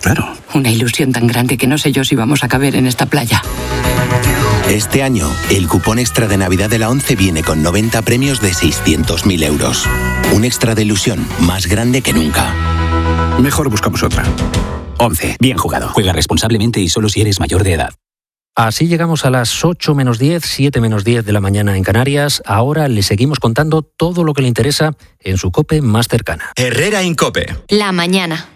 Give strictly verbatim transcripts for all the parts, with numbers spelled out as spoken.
claro. Una ilusión tan grande que no sé yo si vamos a caber en esta playa. Este año, el cupón extra de Navidad de la ONCE viene con noventa premios de seiscientos mil euros. Un extra de ilusión más grande que nunca. Mejor buscamos otra. ONCE. Bien jugado. Juega responsablemente y solo si eres mayor de edad. Así llegamos a las ocho menos diez, siete menos diez de la mañana en Canarias. Ahora le seguimos contando todo lo que le interesa en su COPE más cercana. Herrera Incope. La mañana.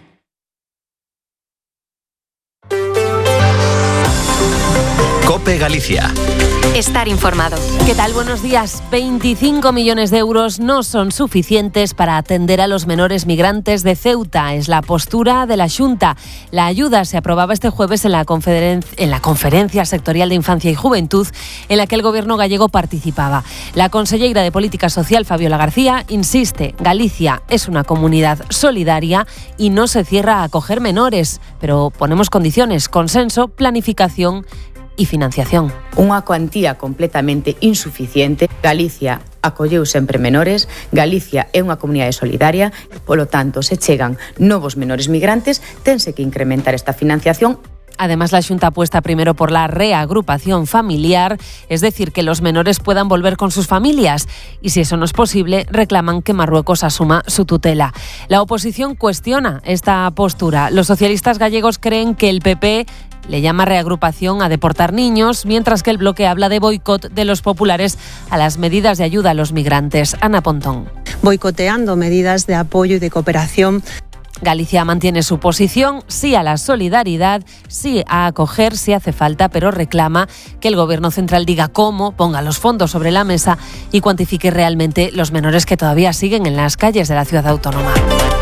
COPE Galicia. Estar informado. ¿Qué tal? Buenos días. veinticinco millones de euros no son suficientes para atender a los menores migrantes de Ceuta. Es la postura de la Xunta. La ayuda se aprobaba este jueves en la, conferen- en la Conferencia Sectorial de Infancia y Juventud, en la que el Gobierno gallego participaba. La conselleira de Política Social, Fabiola García, insiste: Galicia es una comunidad solidaria y no se cierra a acoger menores. Pero ponemos condiciones: consenso, planificación e financiación. Unha cuantía completamente insuficiente. Galicia acolleu sempre menores, Galicia é unha comunidade solidaria, polo tanto, se chegan novos menores migrantes, tense que incrementar esta financiación. Además, la Xunta apuesta primero por la reagrupación familiar, es decir, que los menores puedan volver con sus familias. Y si eso no es posible, reclaman que Marruecos asuma su tutela. La oposición cuestiona esta postura. Los socialistas gallegos creen que el P P le llama reagrupación a deportar niños, mientras que el bloque habla de boicot de los populares a las medidas de ayuda a los migrantes. Ana Pontón. Boicoteando medidas de apoyo y de cooperación. Galicia mantiene su posición, sí a la solidaridad, sí a acoger si hace falta, pero reclama que el Gobierno central diga cómo, ponga los fondos sobre la mesa y cuantifique realmente los menores que todavía siguen en las calles de la ciudad autónoma.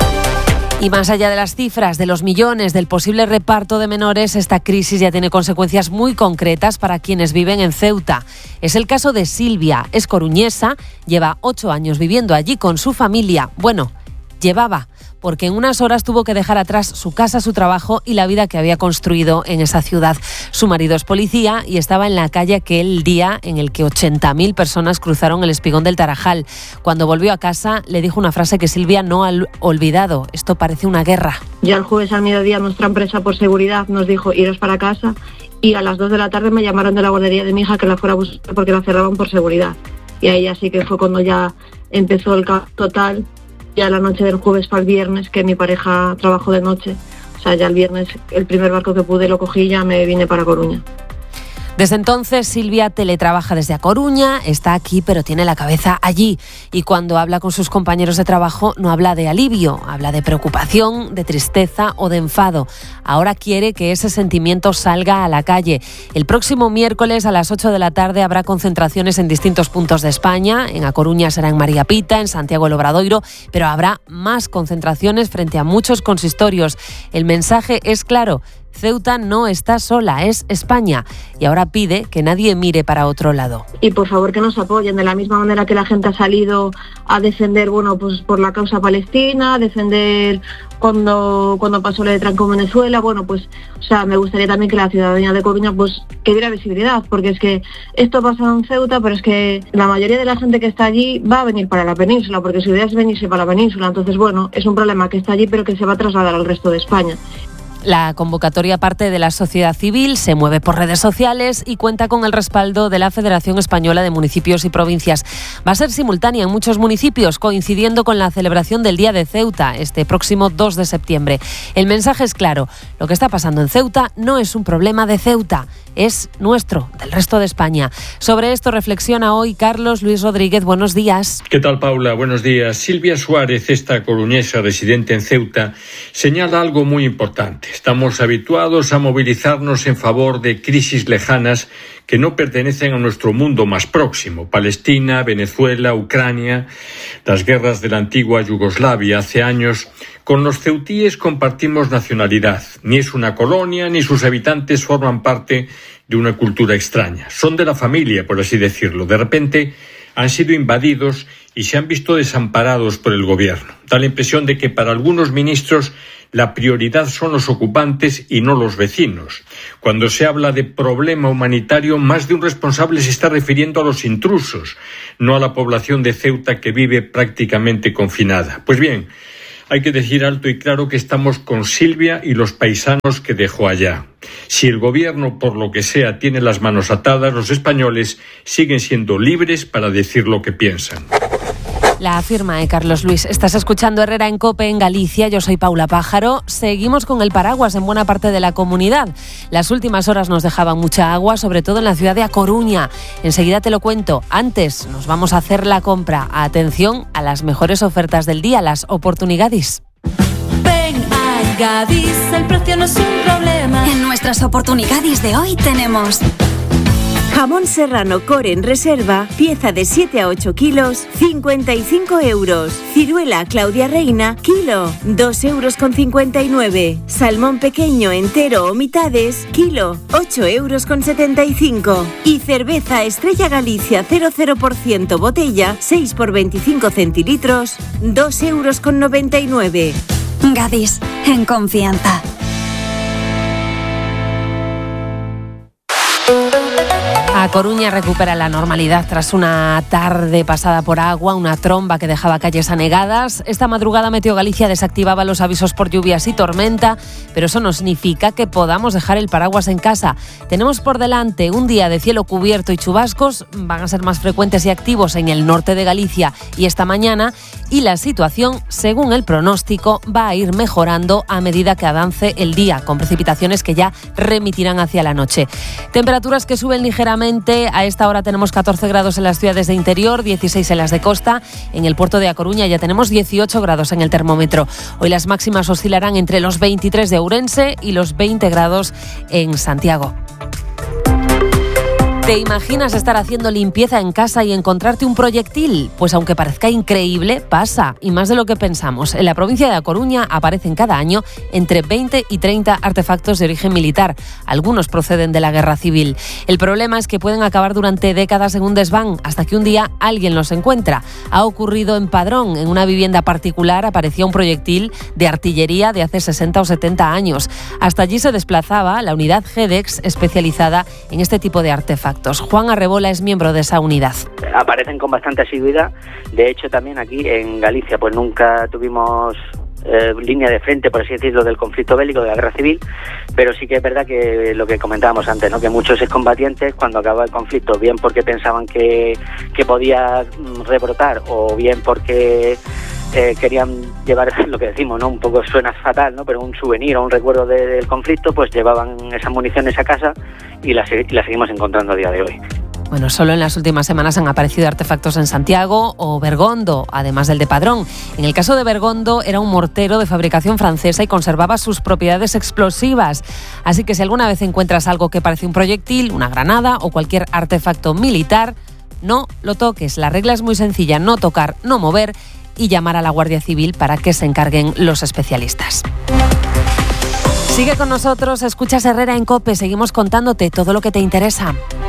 Y más allá de las cifras, de los millones, del posible reparto de menores, esta crisis ya tiene consecuencias muy concretas para quienes viven en Ceuta. Es el caso de Silvia, es coruñesa, lleva ocho años viviendo allí con su familia. Bueno, llevaba, porque en unas horas tuvo que dejar atrás su casa, su trabajo y la vida que había construido en esa ciudad. Su marido es policía y estaba en la calle aquel día en el que ochenta mil personas cruzaron el espigón del Tarajal. Cuando volvió a casa, le dijo una frase que Silvia no ha olvidado: esto parece una guerra. Ya el jueves al mediodía nuestra empresa, por seguridad, nos dijo iros para casa, y a las dos de la tarde me llamaron de la guardería de mi hija que la fuera a buscar porque la cerraban por seguridad. Y ahí así que fue cuando ya empezó el caos total. Ya la noche del jueves para el viernes, que mi pareja trabajó de noche, o sea, ya el viernes el primer barco que pude lo cogí y ya me vine para Coruña. Desde entonces, Silvia teletrabaja desde A Coruña, está aquí pero tiene la cabeza allí. Y cuando habla con sus compañeros de trabajo no habla de alivio, habla de preocupación, de tristeza o de enfado. Ahora quiere que ese sentimiento salga a la calle. El próximo miércoles a las ocho de la tarde habrá concentraciones en distintos puntos de España. En A Coruña será en María Pita, en Santiago el Obradoiro, pero habrá más concentraciones frente a muchos consistorios. El mensaje es claro: Ceuta no está sola, es España. Y ahora pide que nadie mire para otro lado. Y por favor que nos apoyen, de la misma manera que la gente ha salido a defender, bueno, pues por la causa palestina, a defender cuando, cuando pasó lo de Franco en Venezuela. Bueno, pues, o sea, me gustaría también que la ciudadanía de Coruña, pues, que diera visibilidad, porque es que esto pasa en Ceuta, pero es que la mayoría de la gente que está allí va a venir para la península, porque su idea es venirse para la península. Entonces, bueno, es un problema que está allí, pero que se va a trasladar al resto de España. La convocatoria parte de la sociedad civil, se mueve por redes sociales y cuenta con el respaldo de la Federación Española de Municipios y Provincias. Va a ser simultánea en muchos municipios, coincidiendo con la celebración del Día de Ceuta, este próximo dos de septiembre. El mensaje es claro: lo que está pasando en Ceuta no es un problema de Ceuta, es nuestro, del resto de España. Sobre esto reflexiona hoy Carlos Luis Rodríguez. Buenos días. ¿Qué tal, Paula? Buenos días. Silvia Suárez, esta coruñesa residente en Ceuta, señala algo muy importante. Estamos habituados a movilizarnos en favor de crisis lejanas que no pertenecen a nuestro mundo más próximo. Palestina, Venezuela, Ucrania, las guerras de la antigua Yugoslavia hace años. Con los ceutíes compartimos nacionalidad. Ni es una colonia, ni sus habitantes forman parte de una cultura extraña. Son de la familia, por así decirlo. De repente han sido invadidos y se han visto desamparados por el gobierno. Da la impresión de que para algunos ministros la prioridad son los ocupantes y no los vecinos. Cuando se habla de problema humanitario, más de un responsable se está refiriendo a los intrusos, no a la población de Ceuta que vive prácticamente confinada. Pues bien, hay que decir alto y claro que estamos con Silvia y los paisanos que dejó allá. Si el gobierno, por lo que sea, tiene las manos atadas, los españoles siguen siendo libres para decir lo que piensan. La firma de Carlos Luis. Estás escuchando Herrera en COPE en Galicia. Yo soy Paula Pájaro. Seguimos con el paraguas en buena parte de la comunidad. Las últimas horas nos dejaban mucha agua, sobre todo en la ciudad de A Coruña. Enseguida te lo cuento. Antes nos vamos a hacer la compra. Atención a las mejores ofertas del día, las oportunidades. Ven a Gadis, el precio no es un problema. En nuestras oportunidades de hoy tenemos... Jamón serrano core en reserva, pieza de siete a ocho kilos, cincuenta y cinco euros. Ciruela Claudia Reina, kilo, dos euros con cincuenta y nueve. Salmón pequeño entero o mitades, kilo, ocho euros con setenta y cinco. Y cerveza Estrella Galicia cero cero por ciento botella, seis por veinticinco centilitros, dos euros con noventa y nueve. Gadis, en confianza. A Coruña recupera la normalidad tras una tarde pasada por agua, una tromba que dejaba calles anegadas. Esta madrugada Meteo Galicia desactivaba los avisos por lluvias y tormenta, pero eso no significa que podamos dejar el paraguas en casa. Tenemos por delante un día de cielo cubierto y chubascos, van a ser más frecuentes y activos en el norte de Galicia y esta mañana, y la situación, según el pronóstico, va a ir mejorando a medida que avance el día, con precipitaciones que ya remitirán hacia la noche. Temperaturas que suben ligeramente. A esta hora tenemos catorce grados en las ciudades de interior, dieciséis en las de costa. En el puerto de A Coruña ya tenemos dieciocho grados en el termómetro. Hoy las máximas oscilarán entre los veintitrés de Ourense y los veinte grados en Santiago. ¿Te imaginas estar haciendo limpieza en casa y encontrarte un proyectil? Pues aunque parezca increíble, pasa, y más de lo que pensamos. En la provincia de A Coruña aparecen cada año entre veinte y treinta artefactos de origen militar. Algunos proceden de la guerra civil. El problema es que pueden acabar durante décadas en un desván, hasta que un día alguien los encuentra. Ha ocurrido en Padrón. En una vivienda particular aparecía un proyectil de artillería de hace sesenta o setenta años. Hasta allí se desplazaba la unidad GEDEX especializada en este tipo de artefactos. Juan Arrebola es miembro de esa unidad. Aparecen con bastante asiduidad. De hecho, también aquí en Galicia pues nunca tuvimos eh, línea de frente, por así decirlo, del conflicto bélico, de la guerra civil, pero sí que es verdad que lo que comentábamos antes, ¿no? Que muchos excombatientes, cuando acababa el conflicto, bien porque pensaban que, que podía rebrotar o bien porque Eh, querían llevar lo que decimos, ¿no? Un poco suena fatal, ¿no? Pero un souvenir o un recuerdo de, del conflicto, pues llevaban esas municiones a casa y las, y las seguimos encontrando a día de hoy. Bueno, solo en las últimas semanas han aparecido artefactos en Santiago o Bergondo, además del de Padrón. En el caso de Bergondo era un mortero de fabricación francesa y conservaba sus propiedades explosivas. Así que si alguna vez encuentras algo que parece un proyectil, una granada o cualquier artefacto militar, no lo toques. La regla es muy sencilla: no tocar, no mover, y llamar a la Guardia Civil para que se encarguen los especialistas. Sigue con nosotros, escuchas Herrera en COPE, seguimos contándote todo lo que te interesa.